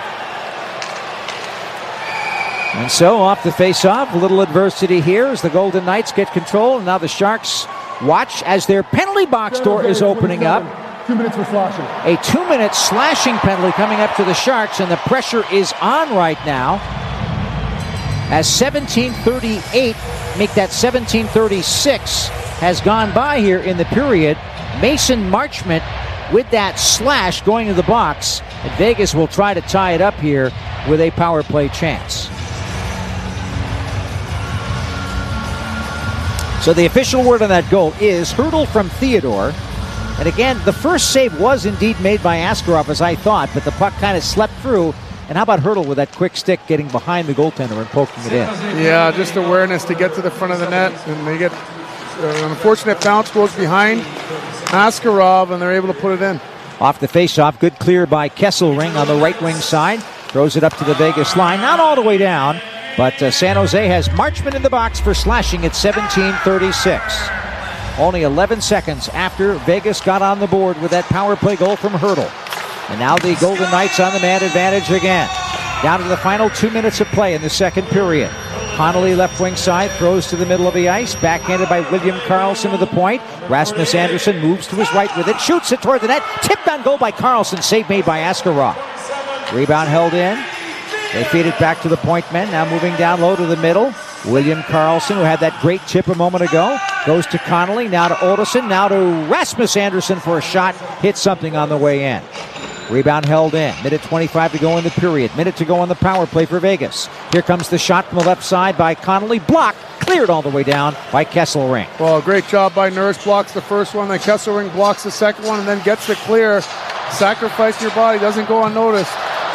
And so off the face-off, a little adversity here as the Golden Knights get control, and now the Sharks watch as their penalty box door is opening up. 2 minutes for slashing. A 2-minute slashing penalty coming up to the Sharks, and the pressure is on right now. As 17:38, make that 17:36, has gone by here in the period. Mason Marchment with that slash going to the box, and Vegas will try to tie it up here with a power play chance. So the official word on that goal is Hurdle from Theodore. And again, the first save was indeed made by Askarov, as I thought, but the puck kind of slept through. And how about Hurdle with that quick stick getting behind the goaltender and poking it in? Yeah, just awareness to get to the front of the net, and they get an unfortunate bounce, goes behind Askarov, and they're able to put it in. Off the face-off, good clear by Kesselring on the right wing side. Throws it up to the Vegas line, not all the way down, but San Jose has Marchment in the box for slashing at 17:36. Only 11 seconds after Vegas got on the board with that power play goal from Hurdle. And now the Golden Knights on the man advantage again. Down to the final 2 minutes of play in the second period. Connolly left wing side, throws to the middle of the ice, backhanded by William Karlsson to the point. Rasmus Andersson moves to his right with it, shoots it toward the net, tipped on goal by Karlsson, save made by Askarov. Rebound held in. They feed it back to the point men, now moving down low to the middle. William Karlsson, who had that great chip a moment ago, goes to Connolly, now to Ottosson, now to Rasmus Andersson for a shot, hits something on the way in. Rebound held in. Minute 25 to go in the period. Minute to go on the power play for Vegas. Here comes the shot from the left side by Connolly. Blocked. Cleared all the way down by Kesselring. Well, great job by Nurse. Blocks the first one. Then Kesselring blocks the second one and then gets the clear. Sacrifice your body. Doesn't go unnoticed.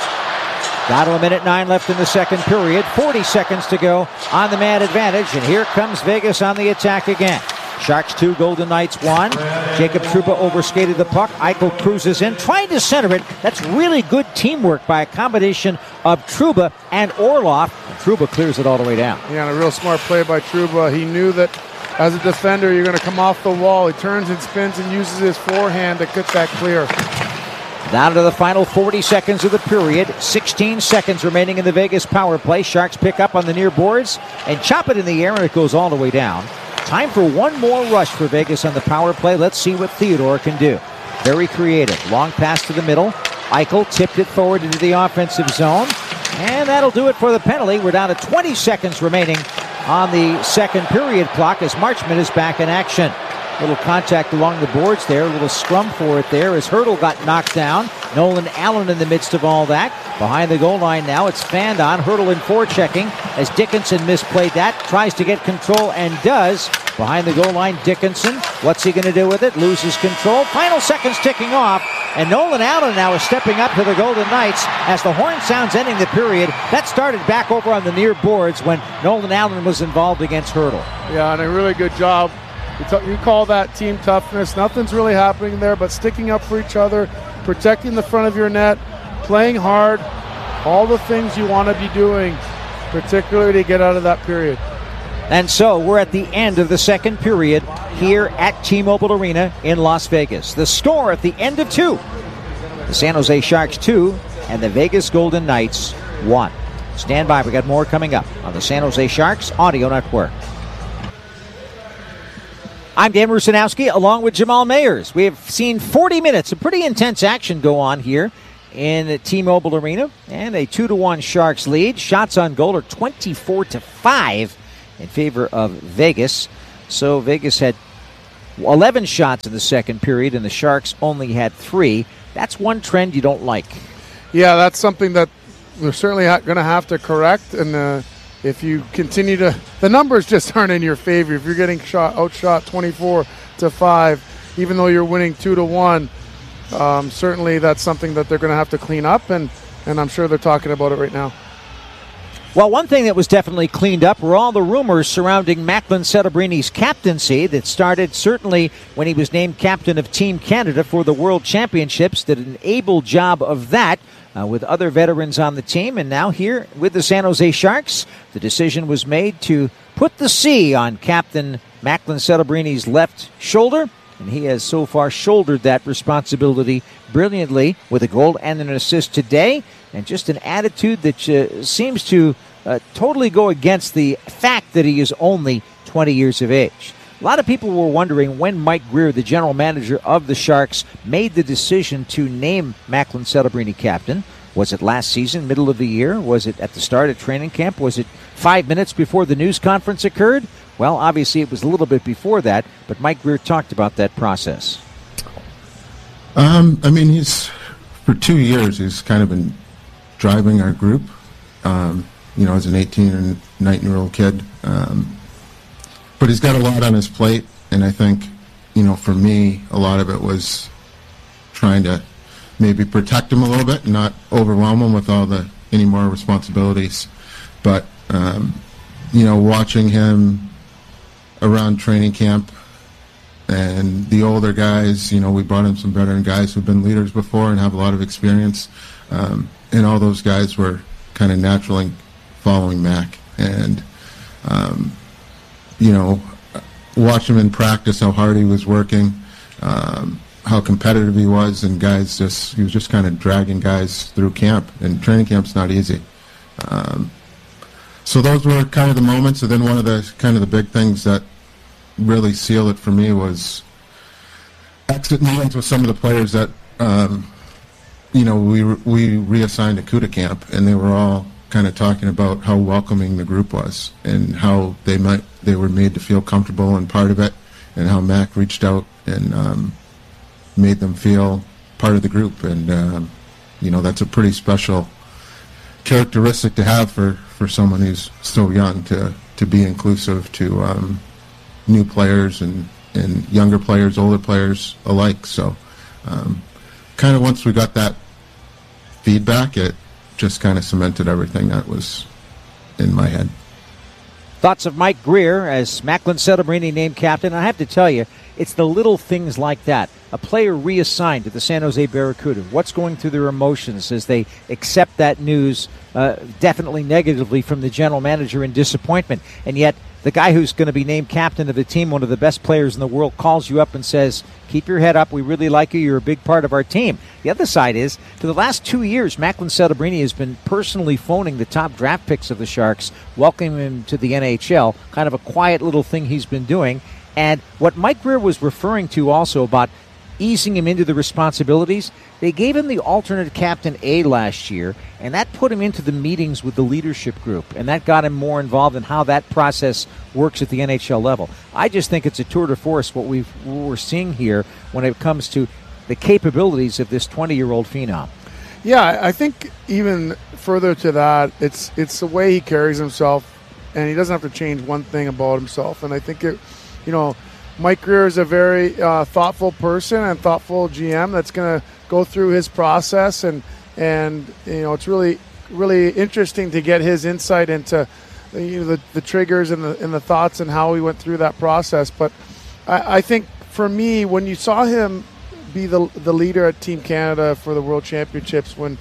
Down to a minute 9 left in the second period. 40 seconds to go on the man advantage. And here comes Vegas on the attack again. Sharks 2, Golden Knights 1. Jacob Trouba overskated the puck. Eichel cruises in, trying to center it. That's really good teamwork by a combination of Trouba and Orlov. Trouba clears it all the way down. Yeah, and a real smart play by Trouba. He knew that as a defender, you're going to come off the wall. He turns and spins and uses his forehand to get that clear. Down to the final 40 seconds of the period. 16 seconds remaining in the Vegas power play. Sharks pick up on the near boards and chop it in the air, and it goes all the way down. Time for one more rush for Vegas on the power play. Let's see what Theodore can do. Very creative. Long pass to the middle. Eichel tipped it forward into the offensive zone. And that'll do it for the penalty. We're down to 20 seconds remaining on the second period clock as Marchment is back in action. Little contact along the boards there. A little scrum for it there as Hurdle got knocked down. Nolan Allen in the midst of all that. Behind the goal line now, it's fanned on. Hurdle in forechecking as Dickinson misplayed that. Tries to get control and does. Behind the goal line, Dickinson. What's he going to do with it? Loses control. Final seconds ticking off. And Nolan Allen now is stepping up to the Golden Knights as the horn sounds ending the period. That started back over on the near boards when Nolan Allen was involved against Hurdle. Yeah, and a really good job. You call that team toughness. Nothing's really happening there, but sticking up for each other, protecting the front of your net, playing hard, all the things you want to be doing, particularly to get out of that period. And so we're at the end of the second period here at T-Mobile Arena in Las Vegas. The score at the end of 2. The San Jose Sharks 2 and the Vegas Golden Knights 1. Stand by. We got more coming up on the San Jose Sharks Audio Network. I'm Dan Rusanowski along with Jamal Mayers. We have seen 40 minutes of pretty intense action go on here in T-Mobile Arena, and a 2-1 Sharks lead. Shots on goal are 24-5 in favor of Vegas. So Vegas had 11 shots in the second period, and the Sharks only had 3. That's one trend you don't like. Yeah, that's something that we're certainly going to have to correct. And if you continue to, the numbers just aren't in your favor. If you're getting outshot 24-5, even though you're winning 2-1, certainly that's something that they're going to have to clean up, and I'm sure they're talking about it right now. Well, one thing that was definitely cleaned up were all the rumors surrounding Macklin Celebrini captaincy that started certainly when he was named captain of Team Canada for the World Championships. Did an able job of that with other veterans on the team. And now here with the San Jose Sharks, the decision was made to put the C on Captain Macklin Celebrini's left shoulder. And he has so far shouldered that responsibility brilliantly with a goal and an assist today. And just an attitude that seems to totally go against the fact that he is only 20 years of age. A lot of people were wondering when Mike Grier, the general manager of the Sharks, made the decision to name Macklin Celebrini captain. Was it last season, middle of the year? Was it at the start of training camp? Was it 5 minutes before the news conference occurred? Well, obviously it was a little bit before that, but Mike Grier talked about that process. He's for 2 years, he's kind of been driving our group, as an 18 or 19-year-old kid. But he's got a lot on his plate, and I think, for me, a lot of it was trying to maybe protect him a little bit and not overwhelm him with any more responsibilities. But, watching him around training camp and the older guys, we brought in some veteran guys who've been leaders before and have a lot of experience. And all those guys were kind of naturally following Mac. And, watch him in practice, how hard he was working, how competitive he was, and he was just kind of dragging guys through camp. And training camp's not easy. So those were kind of the moments. And then one of the big things that really sealed it for me was exit meetings with some of the players that, we reassigned to CUDA camp, and they were all kind of talking about how welcoming the group was and how they were made to feel comfortable and part of it, and how Mac reached out and made them feel part of the group. And that's a pretty special characteristic to have for someone who's so young, to be inclusive to new players and younger players, older players alike. So kind of once we got that feedback, it just kind of cemented everything that was in my head. Thoughts of Mike Grier as Macklin Celebrini named captain. I have to tell you, it's the little things like that. A player reassigned to the San Jose Barracuda. What's going through their emotions as they accept that news, definitely negatively from the general manager in disappointment. And yet the guy who's going to be named captain of the team, one of the best players in the world, calls you up and says, keep your head up. We really like you. You're a big part of our team. The other side is, for the last 2 years, Macklin Celebrini has been personally phoning the top draft picks of the Sharks, welcoming him to the NHL, kind of a quiet little thing he's been doing. And what Mike Grier was referring to also about easing him into the responsibilities, they gave him the alternate captain A last year, and that put him into the meetings with the leadership group, and that got him more involved in how that process works at the NHL level. I just think it's a tour de force what we're seeing here when it comes to the capabilities of this 20-year-old phenom. Yeah, I think even further to that, it's the way he carries himself, and he doesn't have to change one thing about himself. And I think Mike Grier is a very thoughtful person and thoughtful GM that's going to go through his process, and it's really, really interesting to get his insight into the triggers and the thoughts and how he went through that process. But I think for me, when you saw him be the leader at Team Canada for the World Championships, when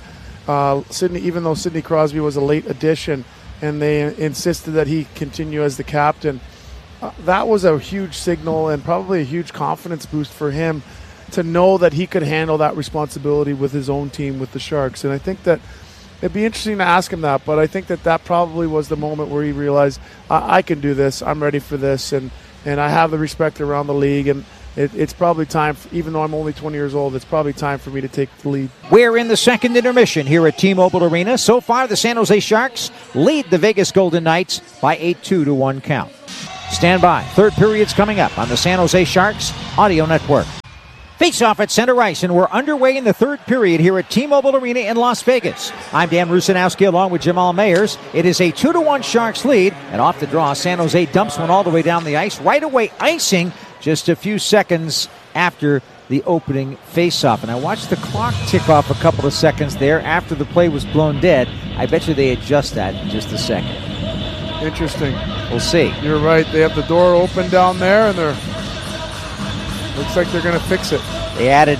even though Sidney Crosby was a late addition, and they insisted that he continue as the captain. That was a huge signal and probably a huge confidence boost for him to know that he could handle that responsibility with his own team, with the Sharks. And I think that it'd be interesting to ask him that, but I think that probably was the moment where he realized, I can do this, I'm ready for this, and I have the respect around the league. And it's probably time, even though I'm only 20 years old, it's probably time for me to take the lead. We're in the second intermission here at T-Mobile Arena. So far, the San Jose Sharks lead the Vegas Golden Knights by a 2-1 count. Stand by. Third period's coming up on the San Jose Sharks Audio Network. Face-off at center ice, and we're underway in the third period here at T-Mobile Arena in Las Vegas. I'm Dan Rusanowski along with Jamal Mayers. It is a 2-1 Sharks lead, and off the draw, San Jose dumps one all the way down the ice, right away icing just a few seconds after the opening face-off. And I watched the clock tick off a couple of seconds there after the play was blown dead. I bet you they adjust that in just a second. Interesting. We'll see. You're right. They have the door open down there, and looks like they're going to fix it. They added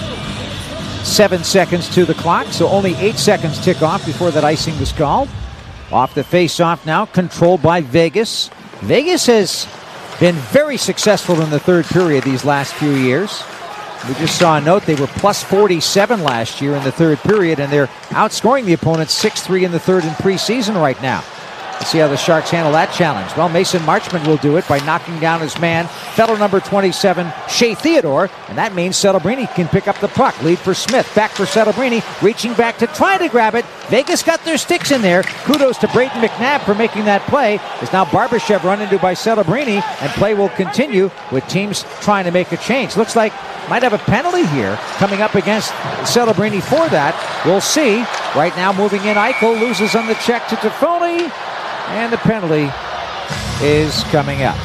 7 seconds to the clock, so only 8 seconds tick off before that icing was called. Off the face-off now, controlled by Vegas. Vegas has been very successful in the third period these last few years. We just saw a note they were plus 47 last year in the third period, and they're outscoring the opponents 6-3 in the third in preseason right now. Let's see how the Sharks handle that challenge. Well, Mason Marchment will do it by knocking down his man, fellow number 27, Shea Theodore, and that means Celebrini can pick up the puck. Lead for Smith, back for Celebrini, reaching back to try to grab it. Vegas got their sticks in there. Kudos to Brayden McNabb for making that play. Is now Barbashev run into by Celebrini, and play will continue with teams trying to make a change. Looks like might have a penalty here coming up against Celebrini for that. We'll see. Right now moving in, Eichel loses on the check to Toffoli. And the penalty is coming up.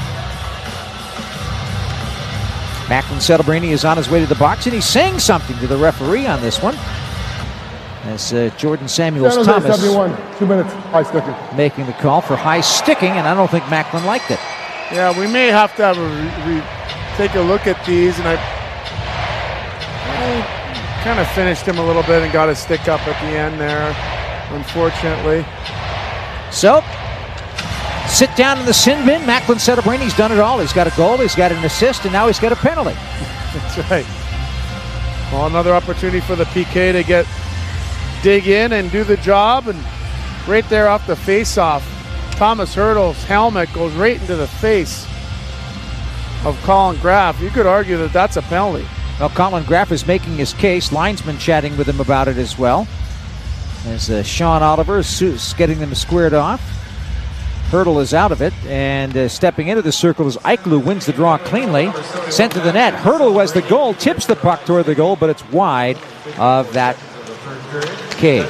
Macklin Celebrini is on his way to the box, and he's saying something to the referee on this one. As Jordan Samuels-Thomas 71, 2 minutes, high sticking. Making the call for high sticking, and I don't think Macklin liked it. Yeah, we may have to take a look at these, and I kind of finished him a little bit and got a stick up at the end there, unfortunately. So, sit down in the sin bin. Macklin Celebrini's done it all. He's got a goal, he's got an assist, and now he's got a penalty. That's right. Well, another opportunity for the PK to dig in and do the job, and right there off the face-off, Thomas Hertl's helmet goes right into the face of Colin Graff. You could argue that that's a penalty. Well, Colin Graff is making his case. Linesman chatting with him about it as well. As Sean Oliver is getting them squared off. Hertl is out of it, and stepping into the circle is Eichel, who wins the draw cleanly. Sent to the net. Hertl, who has the goal, tips the puck toward the goal, but it's wide of that cage.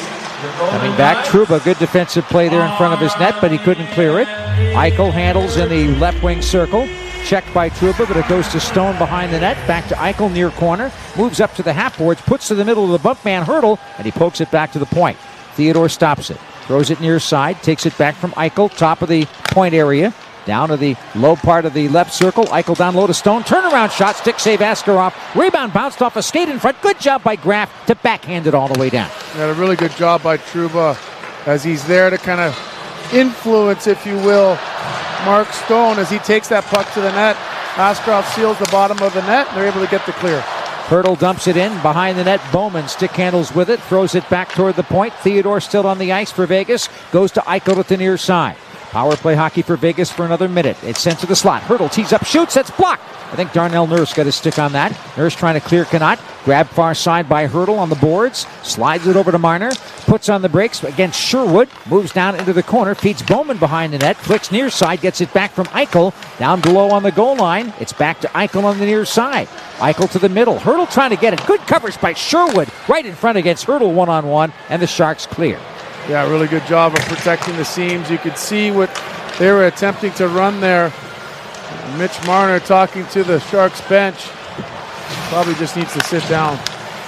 Coming back, Trouba, good defensive play there in front of his net, but he couldn't clear it. Eichel handles in the left wing circle. Checked by Trouba, but it goes to Stone behind the net. Back to Eichel near corner. Moves up to the half boards, puts to the middle of the bump man Hertl, and he pokes it back to the point. Theodore stops it. Throws it near side, takes it back from Eichel, top of the point area. Down to the low part of the left circle. Eichel down low to Stone. Turnaround shot, stick save Askarov. Rebound bounced off a skate in front. Good job by Graff to backhand it all the way down. Yeah, a really good job by Trouba as he's there to kind of influence, if you will, Mark Stone as he takes that puck to the net. Askarov seals the bottom of the net, and they're able to get the clear. Hertl dumps it in behind the net. Bowman stick handles with it, throws it back toward the point. Theodore still on the ice for Vegas. Goes to Eichel at the near side. Power play hockey for Vegas for another minute. It's sent to the slot. Hertl tees up, shoots. That's blocked. I think Darnell Nurse got his stick on that. Nurse trying to clear Connaught. Grab far side by Hertl on the boards. Slides it over to Marner. Puts on the brakes against Sherwood. Moves down into the corner. Feeds Bowman behind the net. Flicks near side. Gets it back from Eichel. Down below on the goal line. It's back to Eichel on the near side. Eichel to the middle. Hertl trying to get it. Good coverage by Sherwood. Right in front against Hertl one-on-one. And the Sharks clear. Yeah, really good job of protecting the seams. You could see what they were attempting to run there. Mitch Marner talking to the Sharks bench. Probably just needs to sit down.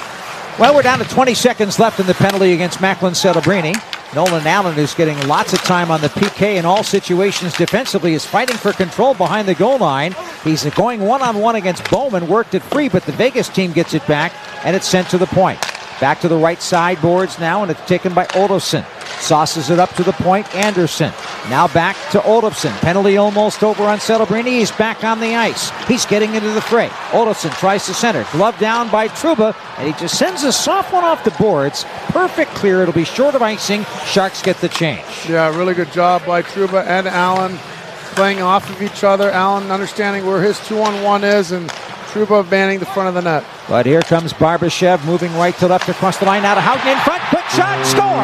Well, we're down to 20 seconds left in the penalty against Macklin Celebrini. Nolan Allen is getting lots of time on the PK in all situations defensively, is fighting for control behind the goal line. He's going one-on-one against Bowman, worked it free, but the Vegas team gets it back, and it's sent to the point. Back to the right side boards now, and it's taken by Olofsson. Sauces it up to the point, Anderson. Now back to Olofsson. Penalty almost over on Celebrini. He's back on the ice. He's getting into the fray. Olofsson tries to center. Glove down by Trouba, and he just sends a soft one off the boards. Perfect clear. It'll be short of icing. Sharks get the change. Yeah, really good job by Trouba and Allen. playing off of each other. Allen understanding where his 2-on-1 is, and Trouba manning the front of the net. But here comes Barbashev moving right to left across the line. Now to Houghton in front. Quick shot. Score!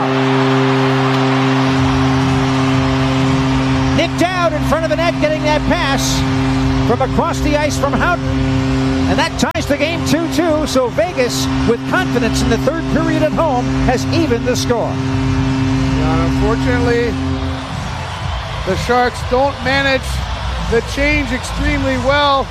Nick Dowd in front of the net getting that pass from across the ice from Houghton. And that ties the game 2-2. So Vegas, with confidence in the third period at home, has evened the score. Yeah, unfortunately, the Sharks don't manage the change extremely well,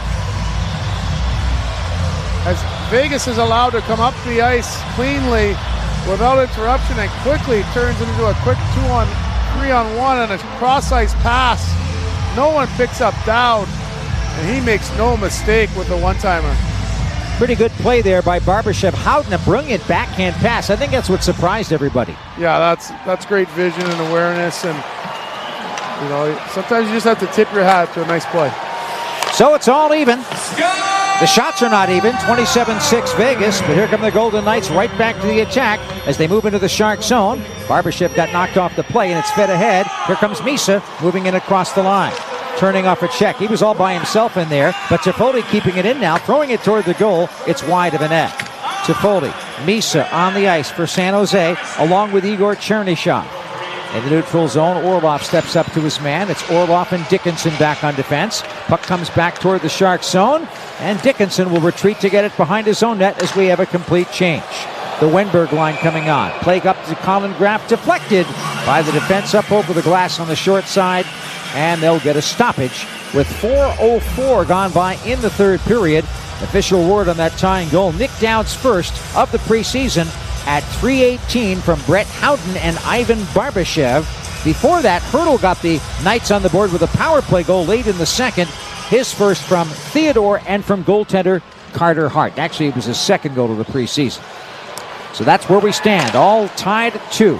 as Vegas is allowed to come up the ice cleanly without interruption and quickly turns it into a quick 3-on-1 and a cross-ice pass. No one picks up Dowd, and he makes no mistake with the one-timer. Pretty good play there by Barbashev. Houghton, a brilliant backhand pass. I think that's what surprised everybody. Yeah, that's great vision and awareness, and you know, sometimes you just have to tip your hat to a nice play. So it's all even. The shots are not even, 27-6 Vegas, but here come the Golden Knights right back to the attack as they move into the Shark zone. Barbashev got knocked off the play, and it's fed ahead. Here comes Misa moving in across the line, turning off a check. He was all by himself in there, but Toffoli keeping it in now, throwing it toward the goal. It's wide of a net. Toffoli, Misa on the ice for San Jose, along with Igor Chernyshov. In the neutral zone, Orlov steps up to his man. It's Orlov and Dickinson back on defense. Puck comes back toward the Sharks zone, and Dickinson will retreat to get it behind his own net as we have a complete change. The Wenberg line coming on. Play up to Colin Graff, deflected by the defense up over the glass on the short side, and they'll get a stoppage with 4:04 gone by in the third period. Official word on that tying goal. Nick Dowd's first of the preseason at 3:18 from Brett Houghton and Ivan Barbashev. Before that, Hertl got the Knights on the board with a power play goal late in the second. His first from Theodore and from goaltender Carter Hart. Actually, it was his second goal of the preseason. So that's where we stand, all tied at 2.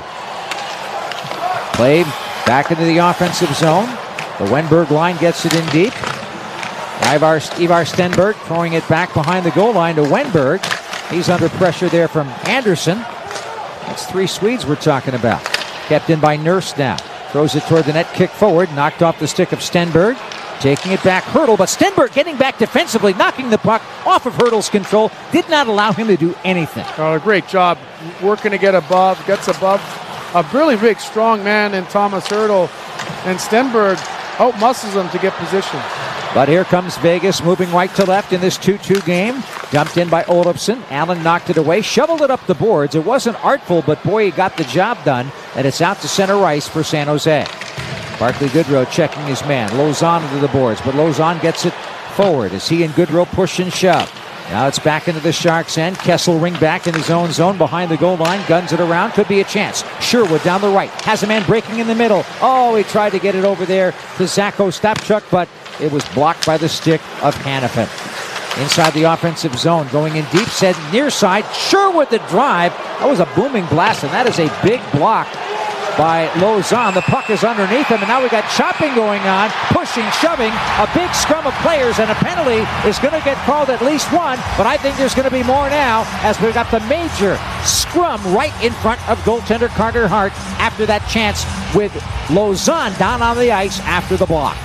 Played back into the offensive zone. The Wenberg line gets it in deep. Ivar Stenberg throwing it back behind the goal line to Wenberg. He's under pressure there from Anderson. That's 3 Swedes we're talking about. Kept in by Nurse now. Throws it toward the net, kick forward, knocked off the stick of Stenberg. Taking it back, Hertl, but Stenberg getting back defensively, knocking the puck off of Hertl's control. Did not allow him to do anything. Oh, great job working to get above, gets above. A really big, strong man in Thomas Hertl, and Stenberg outmuscles him to get position. But here comes Vegas moving right to left in this 2-2 game. Dumped in by Olofsson. Allen knocked it away, shoveled it up the boards. It wasn't artful, but boy, he got the job done. And it's out to center ice for San Jose. Barclay Goodrow checking his man. Lauzon into the boards, but Lauzon gets it forward as he and Goodrow push and shove. Now it's back into the Sharks' end. Kessel ring back in his own zone behind the goal line. Guns it around. Could be a chance. Sherwood down the right. Has a man breaking in the middle. Oh, he tried to get it over there to Zacho Stapchuk, but it was blocked by the stick of Hanifin. Inside the offensive zone, going in deep, set near side. Sherwood the drive. That was a booming blast, and that is a big block by Lauzon. The puck is underneath him, and now we got chopping going on, pushing, shoving, a big scrum of players, and a penalty is going to get called, at least one, but I think there's going to be more now as we've got the major scrum right in front of goaltender Carter Hart after that chance with Lauzon down on the ice after the block.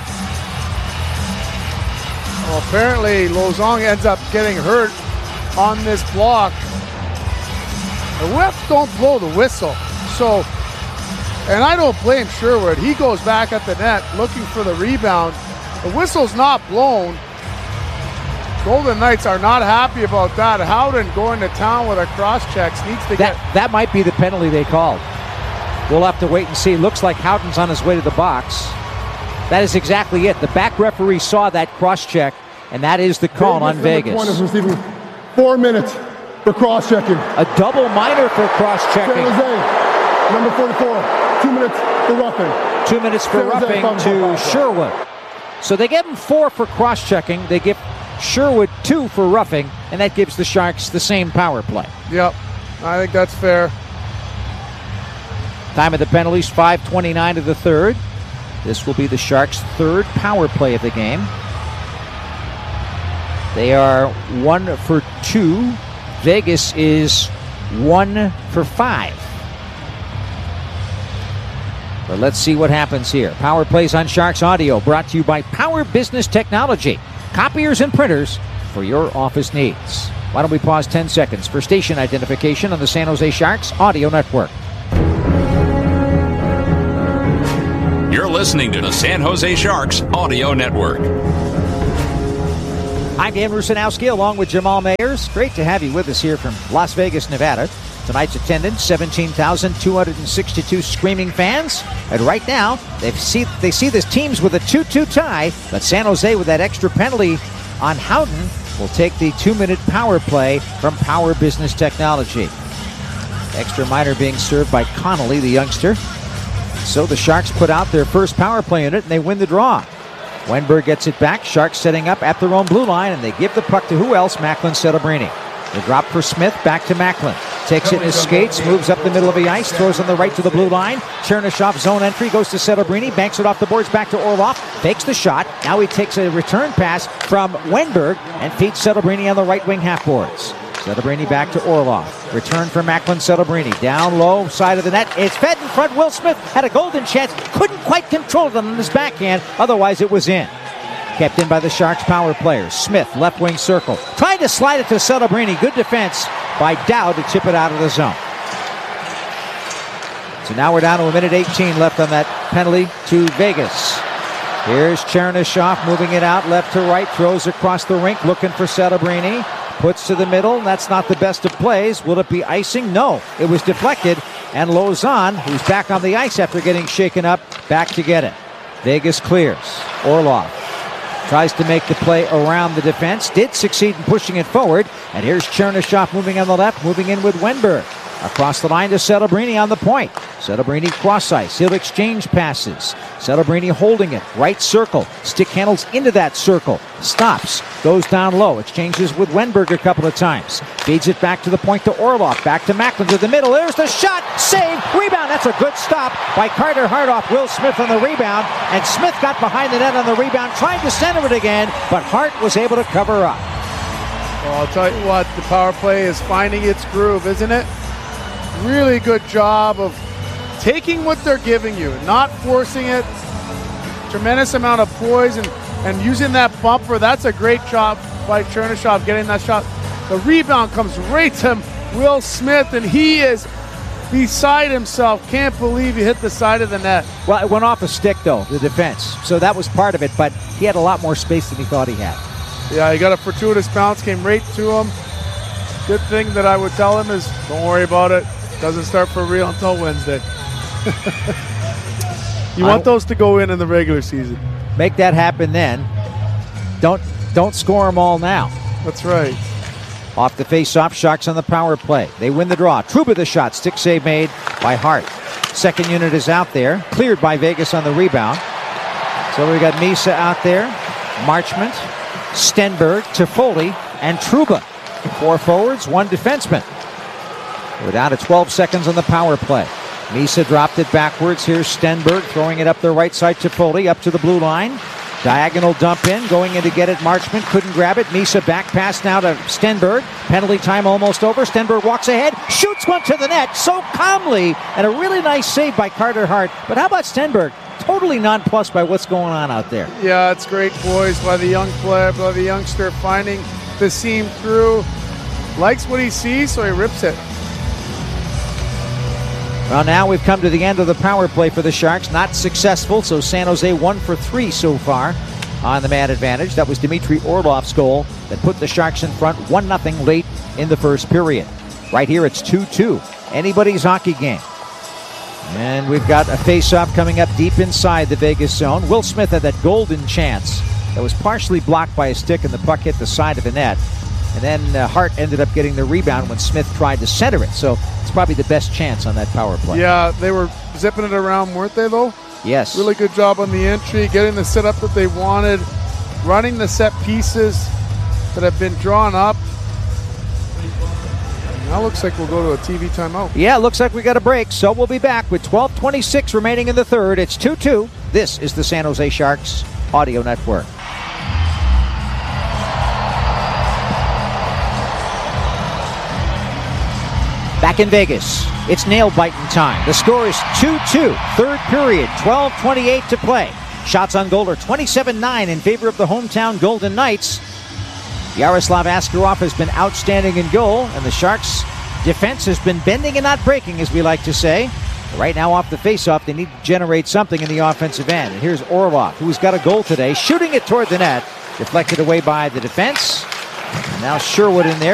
Well, apparently Lauzon ends up getting hurt on this block. The refs don't blow the whistle, so, and I don't blame Sherwood. He goes back at the net looking for the rebound. The whistle's not blown. Golden Knights are not happy about that. Howden going to town with a cross-check needs to get... That might be the penalty they called. We'll have to wait and see. Looks like Howden's on his way to the box. That is exactly it. The back referee saw that cross-check, and that is the call on Vegas. Point is receiving 4 minutes for cross-checking. A double minor for cross-checking. San Jose, number 44, 2 minutes for roughing. 2 minutes for roughing to Sherwood. So they give him 4 for cross-checking. They give Sherwood 2 for roughing, and that gives the Sharks the same power play. Yep, I think that's fair. Time of the penalties, 5:29 of the third. This will be the Sharks' third power play of the game. They are 1 for 2. Vegas is 1 for 5. But let's see what happens here. Power Plays on Sharks Audio, brought to you by Power Business Technology. Copiers and printers for your office needs. Why don't we pause 10 seconds for station identification on the San Jose Sharks Audio Network. You're listening to the San Jose Sharks Audio Network. I'm Dan Rusanowski along with Jamal Mayers. Great to have you with us here from Las Vegas, Nevada. Tonight's attendance, 17,262 screaming fans. And right now, they see this teams with a 2-2 tie, but San Jose with that extra penalty on Howden will take the 2-minute power play from Power Business Technology. Extra minor being served by Connolly, the youngster. So the Sharks put out their first power play unit, and they win the draw. Wenberg gets it back. Sharks setting up at their own blue line, and they give the puck to who else? Macklin Celebrini. The drop for Smith, back to Macklin. Takes it in his skates, moves up the middle of the ice, throws on the right to the blue line. Chernyshov zone entry, goes to Celebrini, banks it off the boards, back to Orlov, fakes the shot. Now he takes a return pass from Wenberg and feeds Celebrini on the right wing half boards. Celebrini back to Orlov. Return for Macklin Celebrini. Down low, side of the net. It's fed in front. Will Smith had a golden chance. Couldn't quite control it on his backhand. Otherwise, it was in. Kept in by the Sharks power players. Smith, left wing circle. Trying to slide it to Celebrini. Good defense by Dowd to chip it out of the zone. So now we're down to a minute 18 left on that penalty to Vegas. Here's Chernyshov moving it out left to right. Throws across the rink looking for Celebrini. Puts to the middle. That's not the best of plays. Will it be icing? No. It was deflected. And Lauzon, who's back on the ice after getting shaken up, back to get it. Vegas clears. Orlov tries to make the play around the defense. Did succeed in pushing it forward. And here's Chernyshov moving on the left, moving in with Wenberg. Across the line to Celebrini on the point. Celebrini cross ice. He'll exchange passes. Celebrini holding it. Right circle. Stick handles into that circle. Stops. Goes down low. Exchanges with Wenberg a couple of times. Feeds it back to the point to Orlov. Back to Macklin to the middle. There's the shot. Save. Rebound. That's a good stop by Carter Hart off Will Smith on the rebound. And Smith got behind the net on the rebound. Tried to center it again. But Hart was able to cover up. Well, I'll tell you what. The power play is finding its groove, isn't it? Really good job of taking what they're giving you, not forcing it. Tremendous amount of poise and using that bumper. That's a great job by Chernyshov getting that shot. The rebound comes right to Will Smith, and he is beside himself. Can't believe he hit the side of the net. Well, it went off a stick, though, the defense. So that was part of it, but he had a lot more space than he thought he had. Yeah, he got a fortuitous bounce, came right to him. Good thing that I would tell him is don't worry about it. Doesn't start for real until Wednesday. You want those to go in the regular season. Make that happen then. Don't score them all now. That's right. Off the face-off, Sharks on the power play. They win the draw. Trouba the shot. Stick save made by Hart. Second unit is out there. Cleared by Vegas on the rebound. So we got Misa out there. Marchment, Stenberg, Toffoli, and Trouba. 4 forwards, 1 defenseman. We're down to 12 seconds on the power play. Misa dropped it backwards. Here's Stenberg throwing it up the right side to Foley, up to the blue line. Diagonal dump in, going in to get it. Marchment couldn't grab it. Misa back pass now to Stenberg. Penalty time almost over. Stenberg walks ahead, shoots one to the net so calmly, and a really nice save by Carter Hart. But how about Stenberg? Totally nonplussed by what's going on out there. Yeah, it's great poise by the young player, by the youngster, finding the seam through. Likes what he sees, so he rips it. Well, now we've come to the end of the power play for the Sharks. Not successful, so San Jose 1 for 3 so far on the man advantage. That was Dmitry Orlov's goal that put the Sharks in front 1-0 late in the first period. Right here, it's 2-2. Anybody's hockey game. And we've got a face-off coming up deep inside the Vegas zone. Will Smith had that golden chance that was partially blocked by a stick, and the puck hit the side of the net. And then Hart ended up getting the rebound when Smith tried to center it. So it's probably the best chance on that power play. Yeah, they were zipping it around, weren't they, though? Yes. Really good job on the entry, getting the setup that they wanted, running the set pieces that have been drawn up. Now looks like we'll go to a TV timeout. Yeah, looks like we got a break. So we'll be back with 12:26 remaining in the third. It's 2-2. This is the San Jose Sharks Audio Network. Back in Vegas, it's nail-biting time. The score is 2-2. Third period, 12:28 to play. Shots on goal are 27-9 in favor of the hometown Golden Knights. Yaroslav Askarov has been outstanding in goal, and the Sharks' defense has been bending and not breaking, as we like to say. Right now, off the faceoff, they need to generate something in the offensive end. And here's Orlov, who's got a goal today, shooting it toward the net. Deflected away by the defense. And now Sherwood in there.